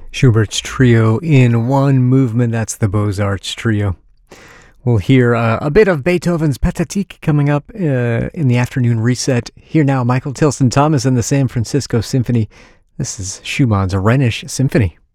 Schubert's Trio in one movement. That's the Beaux-Arts Trio. We'll hear a bit of Beethoven's Pathétique coming up in the afternoon reset. Here now, Michael Tilson Thomas and the San Francisco Symphony. This is Schumann's Rhenish Symphony.